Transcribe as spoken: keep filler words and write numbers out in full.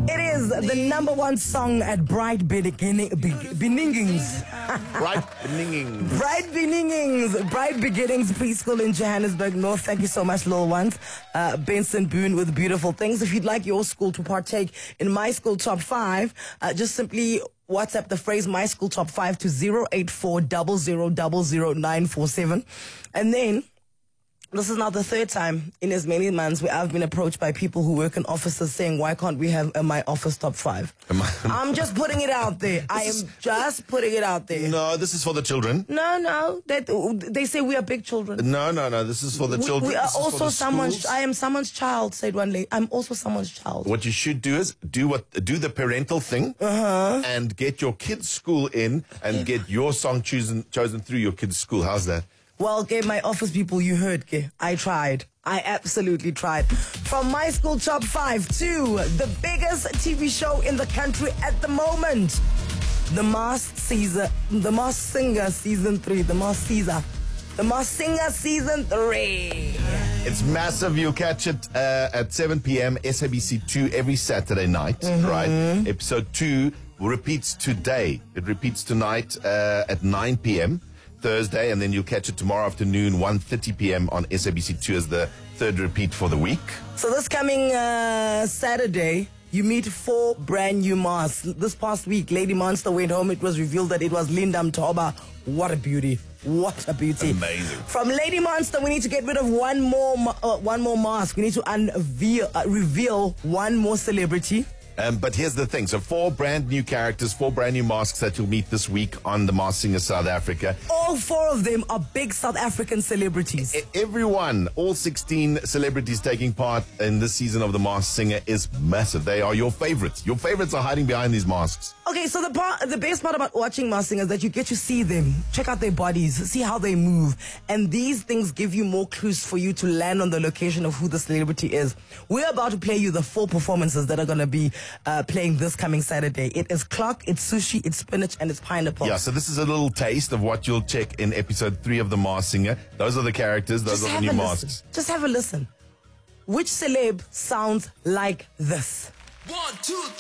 It is the number one song at Bright Beginning, Be- Beginnings. Bright Beginnings. Bright Beginnings. Bright Beginnings Preschool in Johannesburg North. Thank you so much, little ones. Uh, Benson Boone with beautiful things. If you'd like your school to partake in My School Top five, uh, just simply WhatsApp the phrase My School Top five to zero eight four zero zero zero zero nine four seven. And then this is now the third time in as many months where I've been approached by people who work in offices saying, why can't we have a My Office Top five? I'm just putting it out there. I am just putting it out there. No, this is for the children. No, no. That, they say we are big children. No, no, no. This is for the We, children. we are This is for also the someone's, schools. I am someone's child, said one lady. I'm also someone's child. What you should do is do what do the parental thing Uh-huh. and get your kids' school in and get your song chosen chosen through your kids' school. How's that? Well, okay, my office people, you heard, okay? I tried. I absolutely tried. From My School Top five to the biggest T V show in the country at the moment. The Masked Caesar, The Masked Singer Season three, The Masked Caesar. The Masked Singer Season three. It's massive. You'll catch it uh, at seven p.m. S A B C two every Saturday night, right? Episode two repeats today. It repeats tonight uh, at nine p.m. Thursday, and then you'll catch it tomorrow afternoon, one thirty p.m. on S A B C two as the third repeat for the week. So this coming uh, Saturday, you meet four brand new masks. This past week, Lady Monster went home. It was revealed that it was Linda Mtoba. What a beauty. What a beauty. Amazing. From Lady Monster, we need to get rid of one more ma- uh, one more mask. We need to unveil, uh, reveal one more celebrity. Um, but here's the thing. So four brand new characters, four brand new masks that you'll meet this week on The Masked Singer South Africa. All four of them are big South African celebrities. E- Everyone, all sixteen celebrities taking part in this season of The Masked Singer is massive. They are your favorites. Your favorites are hiding behind these masks. Okay, so the part, the best part about watching Masked Singer is that you get to see them, check out their bodies, see how they move, and these things give you more clues for you to land on the location of who the celebrity is. We're about to play you the four performances that are going to be uh, playing this coming Saturday. It is clock, it's sushi, it's spinach, and it's pineapple. Yeah, so this is a little taste of what you'll check in episode three of The Masked Singer. Those are the characters. Those Just are the have new a masks. listen. Just have a listen. Which celeb sounds like this? One, two,